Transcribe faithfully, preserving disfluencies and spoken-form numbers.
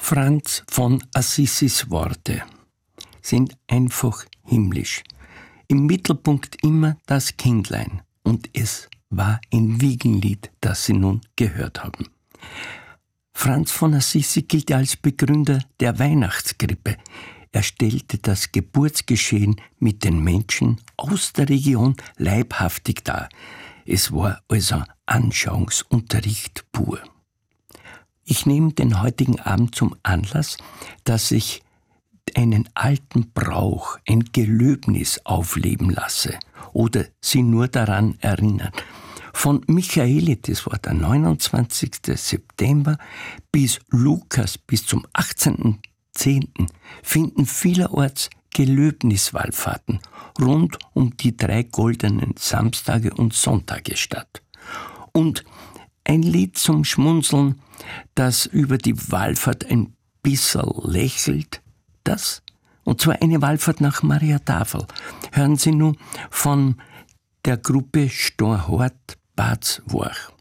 Franz von Assisis Worte sind einfach himmlisch. Im Mittelpunkt immer das Kindlein, und es war ein Wiegenlied, das Sie nun gehört haben. Franz von Assisi gilt als Begründer der Weihnachtskrippe. Er stellte das Geburtsgeschehen mit den Menschen aus der Region leibhaftig dar. Es war also Anschauungsunterricht pur. Ich nehme den heutigen Abend zum Anlass, dass ich einen alten Brauch, ein Gelöbnis aufleben lasse oder Sie nur daran erinnern. Von Michaeli, das war der neunundzwanzigsten September, bis Lukas, bis zum achtzehnten zehnten finden vielerorts Gelöbniswallfahrten rund um die drei goldenen Samstage und Sonntage statt. Und ein Lied zum Schmunzeln, das über die Wallfahrt ein bisschen lächelt, das, und zwar eine Wallfahrt nach Mariatafel. Hören Sie nun von der Gruppe Storhort Badswach.